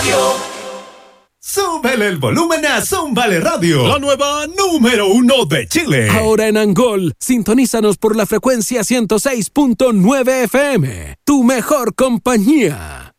Súbele el volumen a Zúmbale Radio, la nueva número 1 de Chile. Ahora en Angol, sintonízanos por la frecuencia 106.9 FM, tu mejor compañía.